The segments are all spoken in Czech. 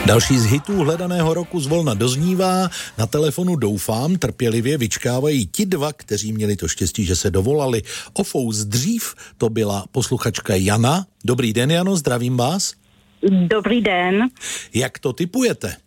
Další z hitů hledaného roku zvolna doznívá. Na telefonu doufám trpělivě vyčkávají ti dva, kteří měli to štěstí, že se dovolali. O fous dřív to byla posluchačka Jana. Dobrý den, Jano, zdravím vás. Dobrý den. Jak to tipujete?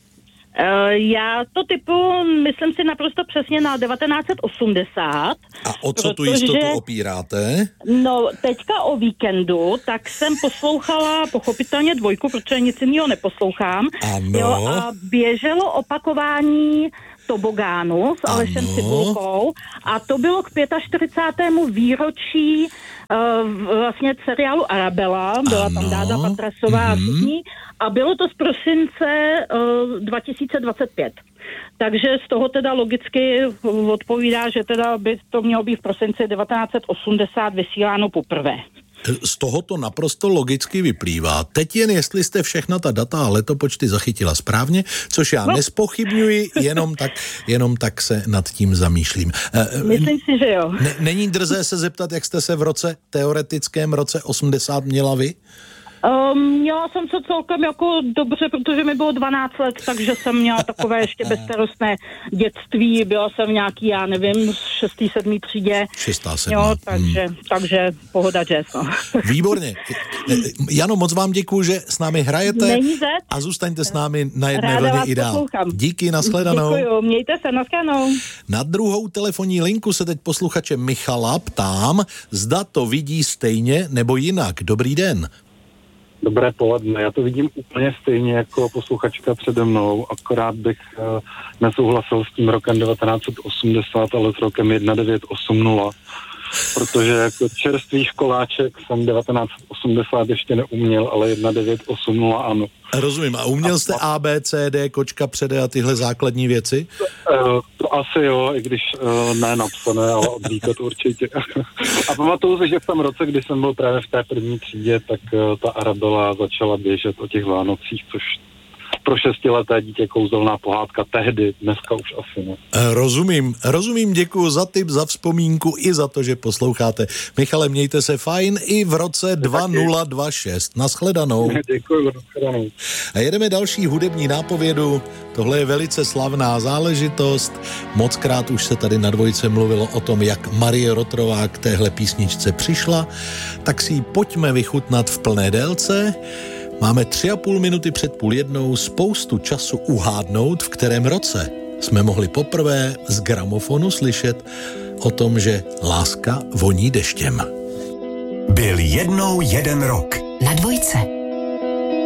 Já to typu, myslím si naprosto přesně na 1980. A o co tu jistotu opíráte? No, teďka o víkendu, tak jsem poslouchala pochopitelně dvojku, protože nic jiného neposlouchám. Ano. Jo, a běželo opakování Tobogánu s Alešem Cibulkou a to bylo k 45. výročí vlastně seriálu Arabella, byla tam Dáda Patrasová a všichni, a bylo to z prosince 2025. Takže z toho teda logicky odpovídá, že teda by to mělo být v prosinci 1980 vysíláno poprvé. Z toho to naprosto logicky vyplývá. Teď jen jestli jste všechna ta data a letopočty zachytila správně, což já nespochybňuji, jenom tak se nad tím zamýšlím. Myslím si, že jo. Není drzé se zeptat, jak jste se v teoretickém roce 80 měla vy? Měla jsem se celkem jako dobře, protože mi bylo 12 let, takže jsem měla takové ještě bezstarostné dětství, byla jsem v nějaký, já nevím, 6. 7. třídě. 6. 7. Jo, takže pohoda jazz, no. Výborně. Jano, moc vám děkuju, že s námi hrajete a zůstaňte s námi na jedné vlně i dál. Poslouchám. Díky, nashledanou. Děkuju, mějte se, nashledanou. Na druhou telefonní linku se teď posluchače Michala ptám, zda to vidí stejně nebo jinak. Dobrý den. Dobré poledne. Já to vidím úplně stejně jako posluchačka přede mnou, akorát bych nesouhlasil s tím rokem 1980, ale s rokem 1980, protože jako čerstvý školáček jsem 1980 ještě neuměl, ale 1980 ano. Rozumím. A uměl jste A, B, C, D, kočka, přede a tyhle základní věci? To asi jo, i když ne napsané, ale odvíkat určitě. A pamatuju si, že v tom roce, kdy jsem byl právě v té první třídě, tak ta Arabella začala běžet o těch Vánocích, což pro 6leté dítě kouzelná pohádka tehdy, dneska už asi ne. Rozumím, děkuju za tip, za vzpomínku i za to, že posloucháte. Michale, mějte se fajn i v roce 2026. Nashledanou. Děkuju, nashledanou. A jedeme další hudební nápovědu. Tohle je velice slavná záležitost. Mockrát už se tady na dvojce mluvilo o tom, jak Marie Rotrová k téhle písničce přišla. Tak si ji pojďme vychutnat v plné délce. Máme 3,5 minuty před 12:30, spoustu času uhádnout, v kterém roce jsme mohli poprvé z gramofonu slyšet o tom, že láska voní deštěm. Byl jednou jeden rok. Na dvojce.